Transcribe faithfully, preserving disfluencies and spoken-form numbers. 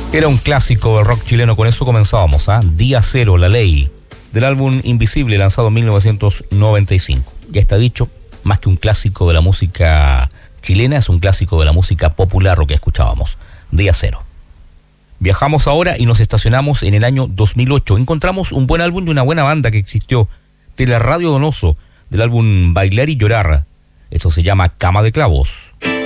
Era un clásico del rock chileno, con eso comenzábamos, ¿ah? Día Cero, La Ley, del álbum Invisible, lanzado en mil novecientos noventa y cinco. Ya está dicho, más que un clásico de la música chilena, es un clásico de la música popular lo que escuchábamos. Día Cero. Viajamos ahora y nos estacionamos en el año dos mil ocho. Encontramos un buen álbum de una buena banda que existió, Teleradio Donoso, del álbum Bailar y Llorar. Esto se llama Cama de Clavos.